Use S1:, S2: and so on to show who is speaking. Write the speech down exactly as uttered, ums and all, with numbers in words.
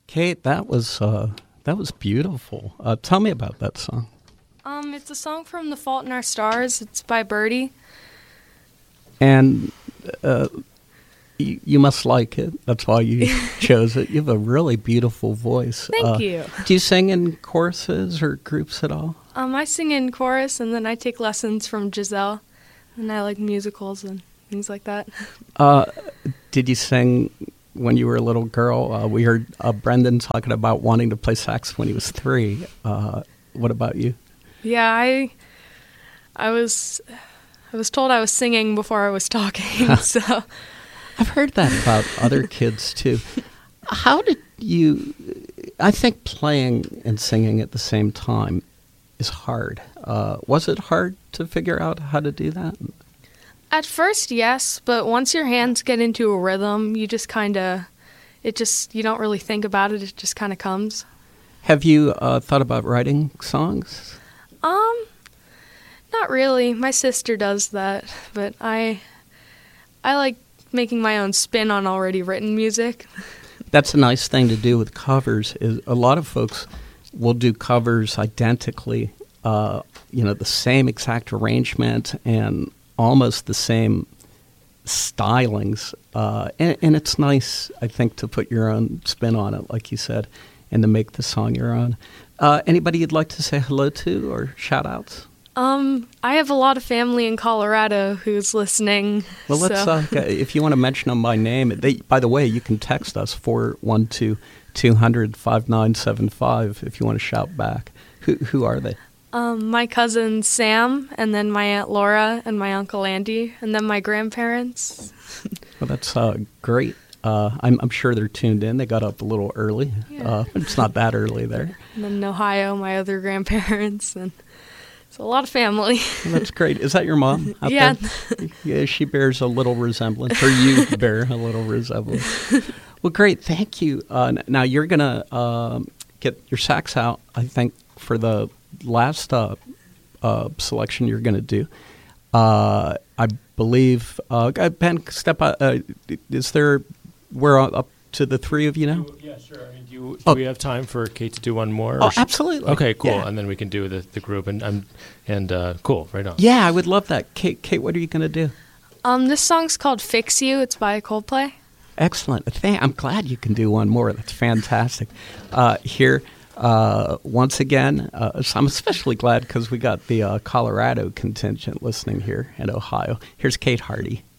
S1: Kate, that was uh, that was beautiful. Uh, tell me about that song.
S2: Um, it's a song from The Fault in Our Stars. It's by Birdie.
S1: And uh, you, you must like it. That's why you chose it. You have a really beautiful voice.
S2: Thank
S1: uh,
S2: you.
S1: Do you sing in choruses or groups at all?
S2: Um, I sing in chorus, and then I take lessons from Giselle, and I like musicals and things like that.
S1: Uh, did you sing when you were a little girl? Uh, we heard uh, Brendan talking about wanting to play sax when he was three. Uh, what about you?
S2: Yeah, I, I was, I was told I was singing before I was talking. So,
S1: I've heard that about other kids too. How did you? I think playing and singing at the same time is hard. Uh, was it hard to figure out how to do that?
S2: at first, yes, but once your hands get into a rhythm, you just kind of, it just, you don't really think about it. It just kind of comes.
S1: Have you uh, thought about writing songs?
S2: Um, not really. My sister does that, but I, I like making my own spin on already written music.
S1: That's a nice thing to do with covers. Is a lot of folks will do covers identically, uh, you know, the same exact arrangement and almost the same stylings. Uh, and, and it's nice, I think, to put your own spin on it, like you said, and to make the song your own. Uh, anybody you'd like to say hello to or shout-outs?
S2: Um, I have a lot of family in Colorado who's listening.
S1: Well, let's.
S2: so.
S1: Uh, if you want to mention them by name, they, by the way, you can text us four one two, two hundred, five nine seven five if you want to shout back. Who who are they?
S2: Um, my cousin Sam, and then my Aunt Laura, and my Uncle Andy, and then my grandparents.
S1: Well, that's uh, great. Uh, I'm, I'm sure they're tuned in. They got up a little early,
S2: Yeah.
S1: uh, but it's not that early there.
S2: And then in Ohio, my other grandparents, and it's a lot of family.
S1: Well, that's great. Is that your mom out
S2: Yeah.
S1: there? Yeah, she bears a little resemblance, or you bear a little resemblance. Well, great. Thank you. Uh, n- now, you're going to um, get your sax out, I think, for the last uh, uh, selection you're going to do. Uh, I believe, uh, Ben, step out. Uh, is there, we're up to the three of you now?
S3: Yeah, sure. I mean, do you, do
S1: Oh.
S3: we have time for Kate to do one more?
S1: Oh,
S3: or sh-
S1: absolutely.
S3: Okay, cool.
S1: Yeah.
S3: And then we can do the, the group. And um, and uh, cool, right on.
S1: Yeah, I would love that. Kate, Kate, what are you going to do?
S2: Um, this song's called Fix You. It's by Coldplay.
S1: Excellent. Th- I'm glad you can do one more. That's fantastic. Uh, here, uh, once again, uh, so I'm especially glad because we got the uh, Colorado contingent listening here in Ohio. Here's Kate Hardy.